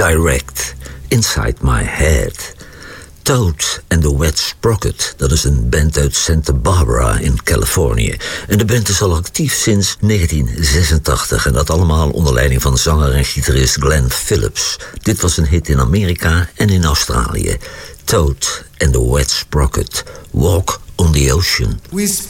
Direct, Inside My Head. Toad and the Wet Sprocket, dat is een band uit Santa Barbara in Californië. En de band is al actief sinds 1986 en dat allemaal onder leiding van zanger en gitarist Glenn Phillips. Dit was een hit in Amerika en in Australië. Toad and the Wet Sprocket, Walk on the Ocean. We